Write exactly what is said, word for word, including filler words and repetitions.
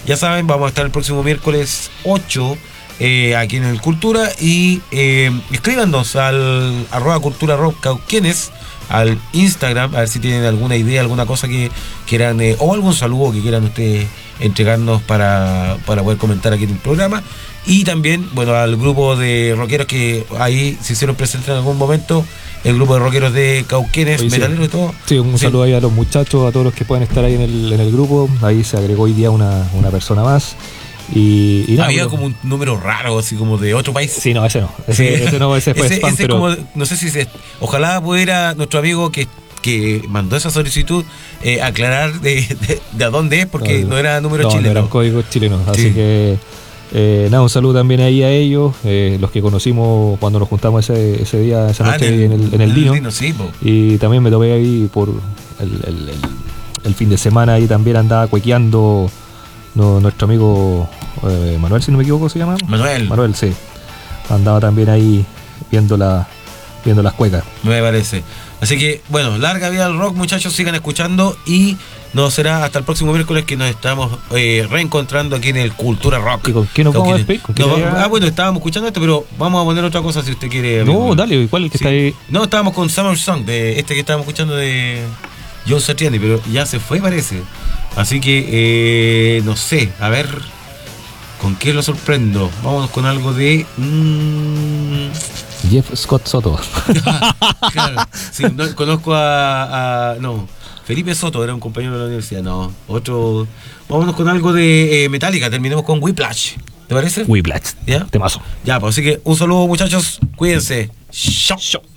ya saben, vamos a estar el próximo miércoles ocho eh, aquí en el Cultura. Y eh, escríbanos al arroba Cultura Rock Cauquenes, al Instagram, a ver si tienen alguna idea, alguna cosa que quieran, eh, o algún saludo que quieran ustedes entregarnos para, para poder comentar aquí en el programa. Y también, bueno, al grupo de rockeros que ahí se hicieron presentes en algún momento, el grupo de rockeros de Cauquenes, Oye, metaleros sí. y todo. Sí, un Sí. saludo ahí a los muchachos, a todos los que pueden estar ahí en el, en el grupo. Ahí se agregó hoy día una, una persona más. Y, y nada, Había pero- como un número raro, así como de otro país. Sí, no, ese no. Ese, Sí. ese no, ese fue ese, spam, ese pero como, no sé si se, ojalá pudiera nuestro amigo que, que mandó esa solicitud eh, aclarar de, de, de a dónde es, porque no, no, era número no, chileno. no eran códigos chilenos. Sí. Así que eh, nada, un saludo también ahí a ellos, eh, los que conocimos cuando nos juntamos ese, ese día, esa Ah, noche en el, en el Dino. sí, po. Y también me topé ahí por el, el, el, el fin de semana, ahí también andaba cuequeando no, nuestro amigo eh, Manuel, si no me equivoco, se llama. Manuel. Manuel, sí. Andaba también ahí viendo, la, viendo las cuecas. Me parece. Así que, bueno, larga vida al rock, muchachos, sigan escuchando y nos será hasta el próximo miércoles que nos estamos eh, reencontrando aquí en el Cultura Rock. ¿Y con qué nos vamos a despedir? ¿Con qué No, te diga? ah, bueno, estábamos escuchando esto, pero vamos a poner otra cosa si usted quiere. amigo. No, dale, ¿cuál es el que Sí. está ahí? No, estábamos con Summer Song, de este que estábamos escuchando de John Satriani, pero ya se fue, parece. Así que, eh, no sé, a ver, ¿con qué lo sorprendo? Vámonos con algo de... Mmm, Jeff Scott Soto. claro, sí, no, conozco a, a... No, Felipe Soto era un compañero de la universidad. No, otro... Vámonos con algo de eh, Metallica, terminemos con Whiplash. ¿Te parece? Whiplash. ¿Ya? Temazo. Ya, pues así que un saludo, muchachos, cuídense. Chao. Chao.